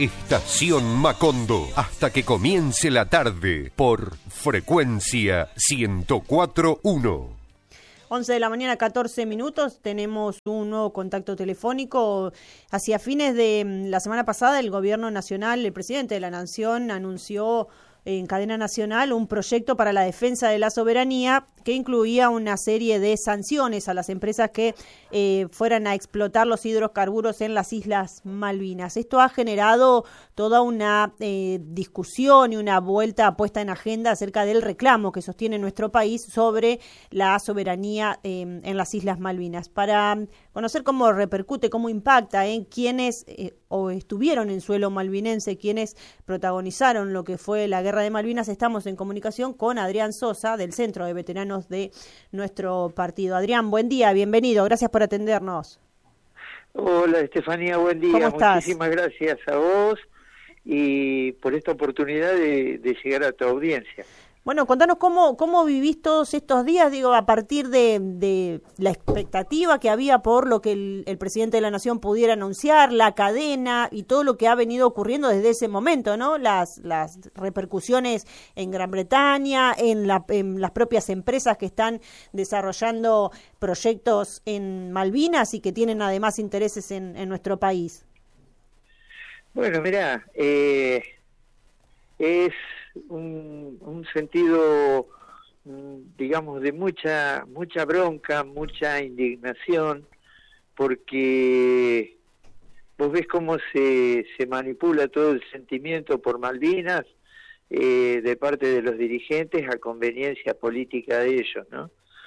Estación Macondo, hasta que comience la tarde, por Frecuencia 104.1. 11 de la mañana, 14 minutos, tenemos un nuevo contacto telefónico. Hacia fines de la semana pasada, el Gobierno Nacional, el presidente de la Nación, anunció en cadena nacional un proyecto para la defensa de la soberanía que incluía una serie de sanciones a las empresas que fueran a explotar los hidrocarburos en las Islas Malvinas. Esto ha generado toda una discusión y una vuelta puesta en agenda acerca del reclamo que sostiene nuestro país sobre la soberanía en las Islas Malvinas. Para conocer cómo repercute, cómo impacta en quienes o estuvieron en suelo malvinense, quienes protagonizaron lo que fue la Guerra de Malvinas, estamos en comunicación con Adrián Sosa, del Centro de Veteranos de nuestro partido. Adrián, buen día, bienvenido, gracias por atendernos. Hola Estefanía, buen día. ¿Cómo estás? Muchísimas gracias a vos y por esta oportunidad de llegar a tu audiencia. Bueno, contanos cómo vivís todos estos días, digo, a partir de la expectativa que había por lo que el presidente de la Nación pudiera anunciar, la cadena y todo lo que ha venido ocurriendo desde ese momento, ¿no? Las repercusiones en Gran Bretaña, en las propias empresas que están desarrollando proyectos en Malvinas y que tienen además intereses en nuestro país. Bueno, mirá, es un sentido, digamos, de mucha bronca, mucha indignación, porque vos ves cómo se manipula todo el sentimiento por Malvinas de parte de los dirigentes a conveniencia política de ellos, ¿no?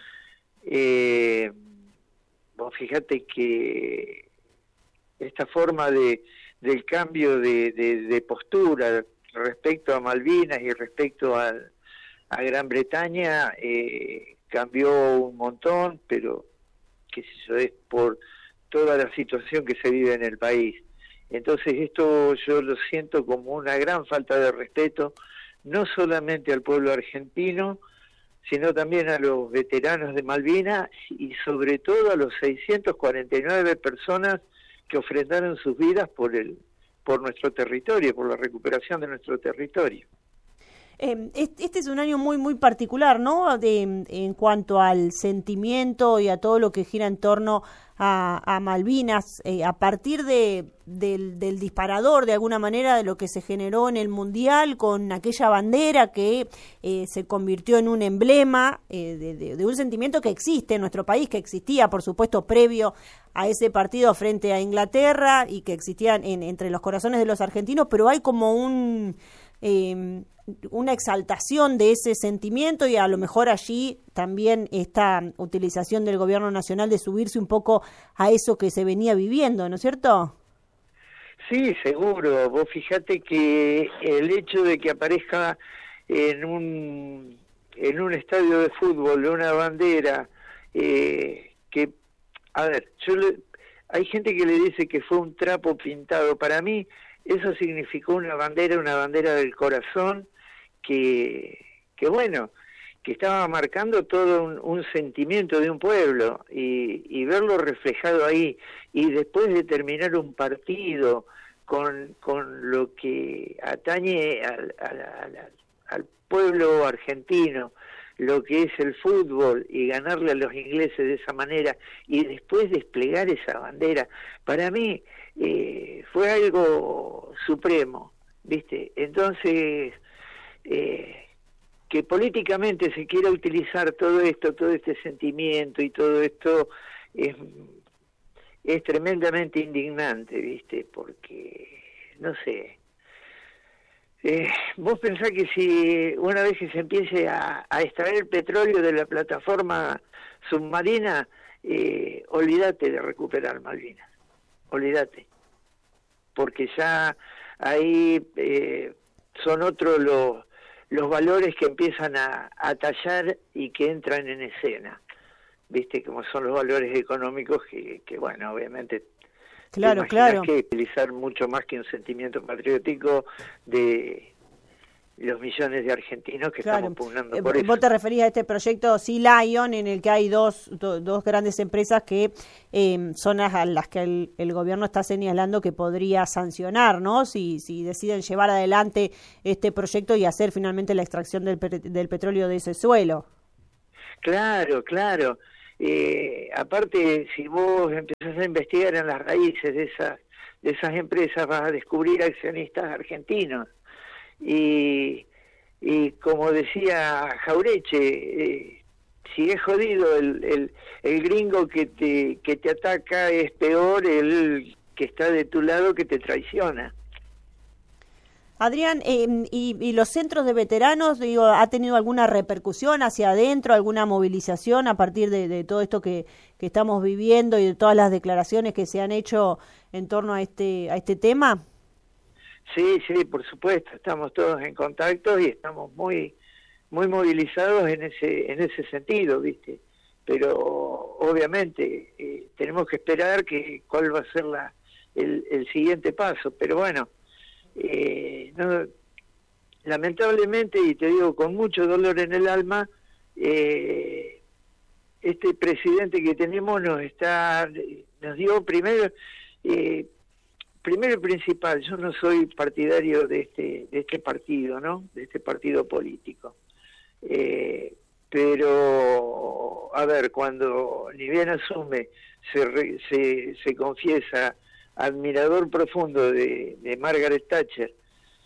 Vos fíjate que esta forma del cambio de postura respecto a Malvinas y respecto a Gran Bretaña cambió un montón, pero qué sé yo, es por toda la situación que se vive en el país. Entonces esto yo lo siento como una gran falta de respeto, no solamente al pueblo argentino, sino también a los veteranos de Malvinas y sobre todo a los 649 personas que ofrendaron sus vidas por nuestro territorio, por la recuperación de nuestro territorio. Este es un año muy particular, ¿no? En cuanto al sentimiento y a todo lo que gira en torno a Malvinas, a partir del disparador, de alguna manera, de lo que se generó en el Mundial con aquella bandera que se convirtió en un emblema de un sentimiento que existe en nuestro país, que existía, por supuesto, previo a ese partido frente a Inglaterra y que existía entre los corazones de los argentinos, pero hay como una exaltación de ese sentimiento y a lo mejor allí también esta utilización del gobierno nacional de subirse un poco a eso que se venía viviendo, ¿no es cierto? Sí, seguro. Vos fíjate que el hecho de que aparezca en un estadio de fútbol una bandera que, a ver, hay gente que le dice que fue un trapo pintado. Para mí eso significó una bandera del corazón que bueno, que estaba marcando todo un sentimiento de un pueblo y verlo reflejado ahí y después de terminar un partido con lo que atañe al pueblo argentino, lo que es el fútbol y ganarle a los ingleses de esa manera y después desplegar esa bandera, para mí fue algo supremo, ¿viste? Entonces que políticamente se quiera utilizar todo esto, todo este sentimiento y todo esto es tremendamente indignante, ¿viste? Porque, no sé, vos pensás que si una vez que se empiece a extraer petróleo de la plataforma submarina, olvídate de recuperar Malvinas, olvídate, porque ya ahí son otros los valores que empiezan a tallar y que entran en escena, viste, como son los valores económicos que bueno, obviamente claro que utilizar mucho más que un sentimiento patriótico de los millones de argentinos que Claro. estamos pugnando por eso. Vos te referís a este proyecto Sea Lion, en el que hay dos grandes empresas que son a las que el gobierno está señalando que podría sancionar, ¿no? Si deciden llevar adelante este proyecto y hacer finalmente la extracción del petróleo de ese suelo. Claro. Aparte, si vos empezás a investigar en las raíces de esas empresas, vas a descubrir accionistas argentinos. Y como decía Jaureche, si es jodido el gringo que te ataca, es peor el que está de tu lado que te traiciona. Adrián, y los centros de veteranos, digo, ¿ha tenido alguna repercusión hacia adentro, alguna movilización a partir de todo esto que estamos viviendo y de todas las declaraciones que se han hecho en torno a este tema? Sí, por supuesto, estamos todos en contacto y estamos muy movilizados en ese sentido, ¿viste? Pero obviamente tenemos que esperar cuál va a ser el siguiente paso, pero bueno, no, lamentablemente, y te digo con mucho dolor en el alma, este presidente que tenemos nos dio primero y principal, yo no soy partidario de este partido, ¿no? De este partido político. Pero, a ver, cuando ni bien asume, se confiesa admirador profundo de Margaret Thatcher,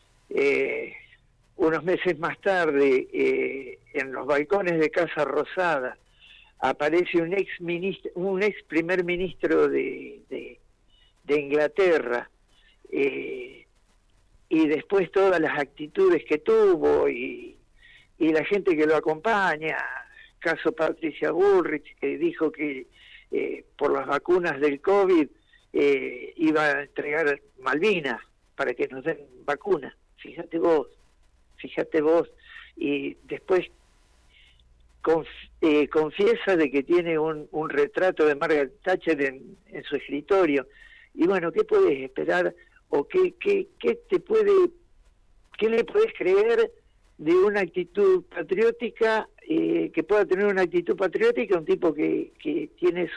unos meses más tarde, en los balcones de Casa Rosada, aparece un ex primer ministro de Inglaterra, y después todas las actitudes que tuvo y la gente que lo acompaña, caso Patricia Bullrich, que dijo que por las vacunas del COVID iba a entregar Malvinas para que nos den vacunas, fíjate vos, y después confiesa de que tiene un retrato de Margaret Thatcher en su escritorio. Y bueno, ¿qué puedes esperar o qué le puedes creer de una actitud patriótica, que pueda tener una actitud patriótica un tipo que tiene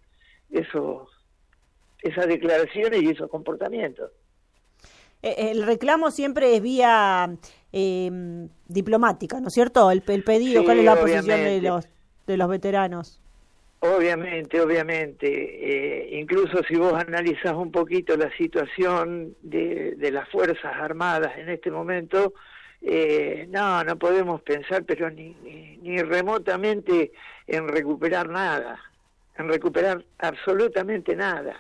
esas declaraciones y esos comportamientos? El reclamo siempre es vía diplomática, ¿no es cierto? El pedido, sí, ¿cuál es la posición de los veteranos? Obviamente, incluso si vos analizás un poquito la situación de las Fuerzas Armadas en este momento, no podemos pensar, pero ni remotamente en recuperar nada, en recuperar absolutamente nada.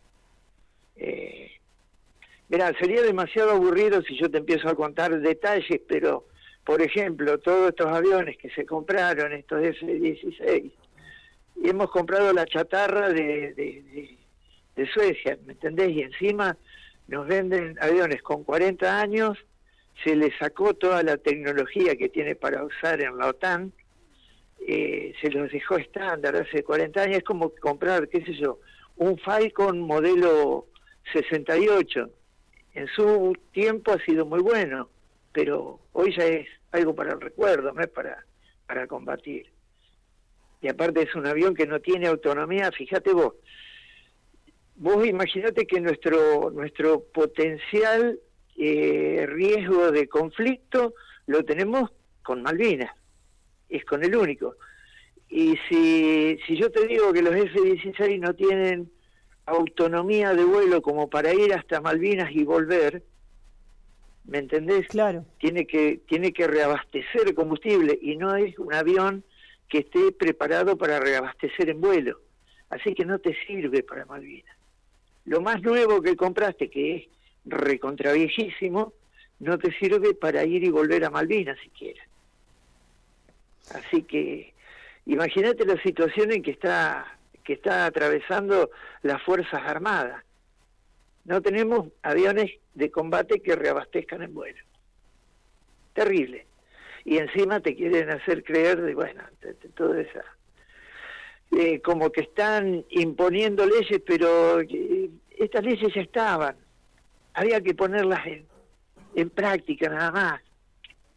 Mirá, sería demasiado aburrido si yo te empiezo a contar detalles, pero, por ejemplo, todos estos aviones que se compraron, estos F-16, y hemos comprado la chatarra de Suecia, ¿me entendés? Y encima nos venden aviones con 40 años, se le sacó toda la tecnología que tiene para usar en la OTAN, se los dejó estándar hace 40 años, es como comprar, qué sé yo, un Falcon modelo 68. En su tiempo ha sido muy bueno, pero hoy ya es algo para el recuerdo, no es para combatir. Y aparte es un avión que no tiene autonomía. Fíjate vos imaginate que nuestro potencial riesgo de conflicto lo tenemos con Malvinas, es con el único. Y si yo te digo que los F-16 no tienen autonomía de vuelo como para ir hasta Malvinas y volver, ¿me entendés? Claro. Tiene que reabastecer combustible y no es un avión que esté preparado para reabastecer en vuelo. Así que no te sirve para Malvinas. Lo más nuevo que compraste, que es recontraviejísimo, no te sirve para ir y volver a Malvinas siquiera. Así que imagínate la situación en que está atravesando las Fuerzas Armadas. No tenemos aviones de combate que reabastezcan en vuelo. Terrible. Y encima te quieren hacer creer de toda esa como que están imponiendo leyes, pero estas leyes ya estaban, había que ponerlas en práctica nada más.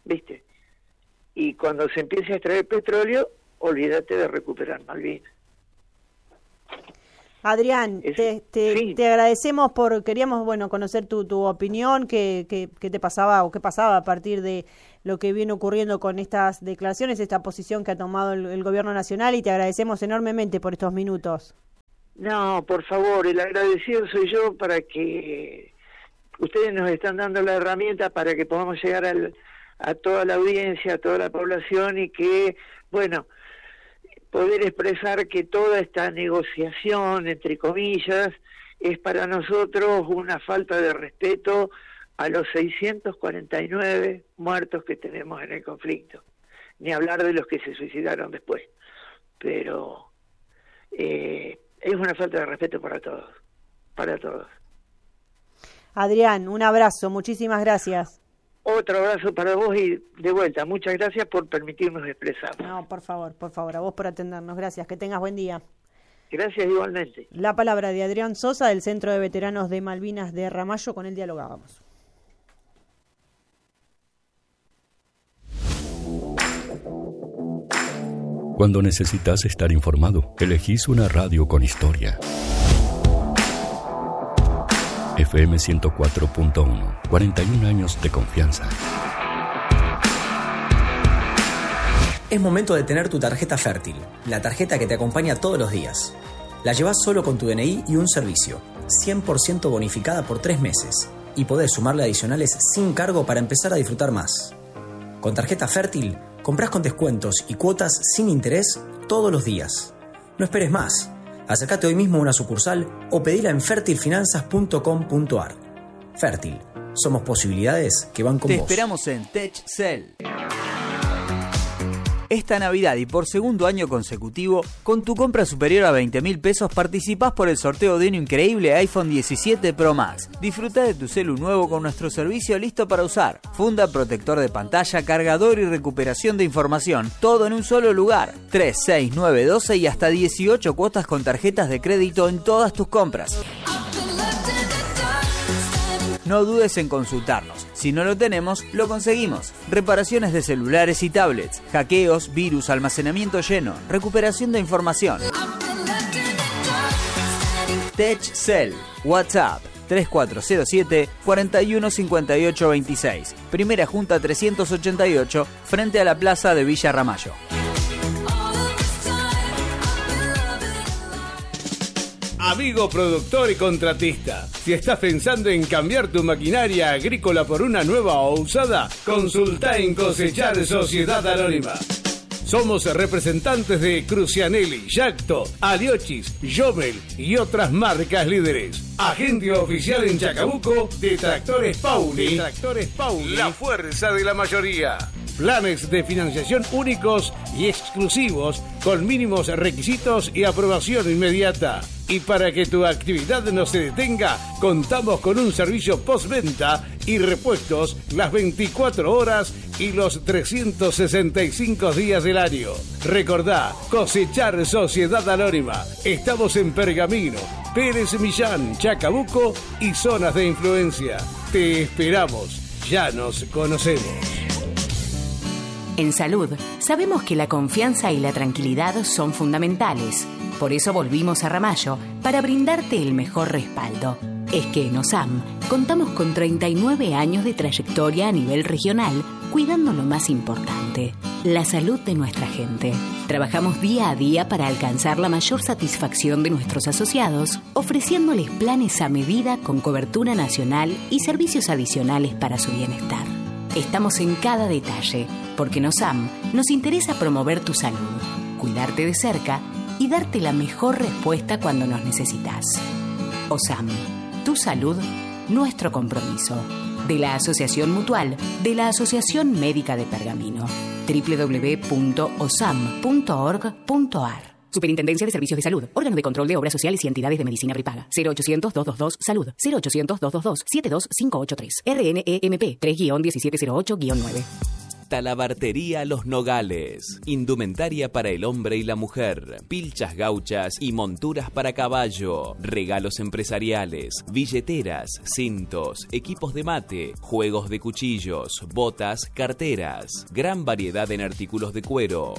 ¿viste? Y cuando se empiece a extraer petróleo, olvídate de recuperar Malvinas. Adrián, te agradecemos queríamos conocer tu opinión, qué te pasaba o qué pasaba a partir de lo que viene ocurriendo con estas declaraciones, esta posición que ha tomado el gobierno nacional, y te agradecemos enormemente por estos minutos. No, por favor, el agradecido soy yo, para que ustedes nos están dando la herramienta para que podamos llegar a toda la audiencia, a toda la población, y que, poder expresar que toda esta negociación, entre comillas, es para nosotros una falta de respeto a los 649 muertos que tenemos en el conflicto, ni hablar de los que se suicidaron después, pero es una falta de respeto para todos, Adrián, un abrazo, muchísimas gracias. Otro abrazo para vos y de vuelta, muchas gracias por permitirnos expresar. No, por favor, a vos por atendernos, gracias, que tengas buen día. Gracias igualmente. La palabra de Adrián Sosa, del Centro de Veteranos de Malvinas de Ramallo, con él dialogábamos. Cuando necesitas estar informado, elegís una radio con historia. FM 104.1, 41 años de confianza. Es momento de tener tu tarjeta Fértil, la tarjeta que te acompaña todos los días. La llevas solo con tu DNI y un servicio, 100% bonificada por 3 meses, y podés sumarle adicionales sin cargo para empezar a disfrutar más. Con tarjeta Fértil, comprás con descuentos y cuotas sin interés todos los días. No esperes más. Acércate hoy mismo a una sucursal o pedila en fertilfinanzas.com.ar. Fértil, somos posibilidades que van con vos. Te esperamos en TechCell. Esta Navidad y por segundo año consecutivo, con tu compra superior a 20.000 pesos participás por el sorteo de un increíble iPhone 17 Pro Max. Disfruta de tu celu nuevo con nuestro servicio listo para usar. Funda, protector de pantalla, cargador y recuperación de información. Todo en un solo lugar. 3, 6, 9, 12 y hasta 18 cuotas con tarjetas de crédito en todas tus compras. No dudes en consultarnos. Si no lo tenemos, lo conseguimos. Reparaciones de celulares y tablets, hackeos, virus, almacenamiento lleno, recuperación de información. TechCell, WhatsApp 3407 415826. Primera Junta 388, frente a la plaza de Villa Ramallo. Amigo productor y contratista, si estás pensando en cambiar tu maquinaria agrícola por una nueva o usada, consulta en Cosechar Sociedad Anónima. Somos representantes de Crucianelli, Yacto, Aliochis, Jomel y otras marcas líderes. Agente oficial en Chacabuco de Tractores Pauli. La fuerza de la mayoría. Planes de financiación únicos y exclusivos con mínimos requisitos y aprobación inmediata. Y para que tu actividad no se detenga, contamos con un servicio postventa y repuestos las 24 horas y los 365 días del año. Recordá, Cosechar Sociedad Anónima. Estamos en Pergamino, Pérez Millán, Chacabuco y zonas de influencia. Te esperamos. Ya nos conocemos. En salud, sabemos que la confianza y la tranquilidad son fundamentales. Por eso volvimos a Ramallo para brindarte el mejor respaldo. Es que en OSAM contamos con 39 años de trayectoria a nivel regional, cuidando lo más importante, la salud de nuestra gente. Trabajamos día a día para alcanzar la mayor satisfacción de nuestros asociados, ofreciéndoles planes a medida con cobertura nacional y servicios adicionales para su bienestar. Estamos en cada detalle, porque en OSAM nos interesa promover tu salud, cuidarte de cerca y darte la mejor respuesta cuando nos necesitas. OSAM, tu salud, nuestro compromiso. De la Asociación Mutual, de la Asociación Médica de Pergamino. www.osam.org.ar. Superintendencia de Servicios de Salud, órgano de control de obras sociales y entidades de medicina prepaga. 0800-222-SALUD, 0800-222-72583. RNEMP 3-1708-9. Talabartería Los Nogales. Indumentaria para el hombre y la mujer. Pilchas gauchas y monturas para caballo. Regalos empresariales. Billeteras, cintos, equipos de mate, juegos de cuchillos, botas, carteras. Gran variedad en artículos de cuero.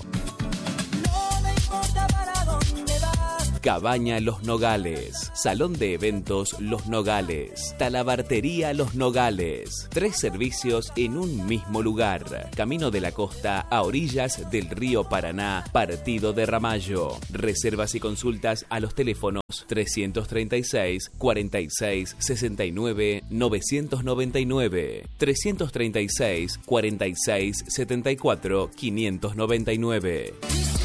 Cabaña Los Nogales. Salón de eventos Los Nogales. Talabartería Los Nogales. 3 servicios en un mismo lugar. Camino de la Costa a orillas del río Paraná, partido de Ramallo. Reservas y consultas a los teléfonos 336 46 69 999, 336 46 74 599.